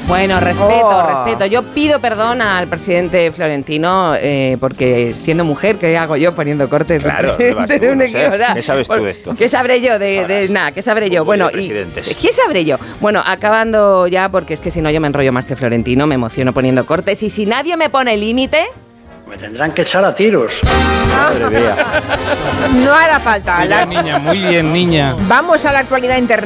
Bueno, respeto. Yo pido perdón al presidente Florentino porque siendo mujer, ¿qué hago yo poniendo cortes del presidente de un equipo? ¿Qué sabes tú de esto? ¿Qué sabré yo de nada? ¿Qué sabré yo? Bueno, ¿qué sabré yo? Bueno, acabando ya, porque es que si no yo me enrollo más que Florentino, me emociono poniendo cortes y si nadie me pone límite... Me tendrán que echar a tiros. Madre mía. No hará falta. Muy bien, niña. Vamos a la actualidad internacional.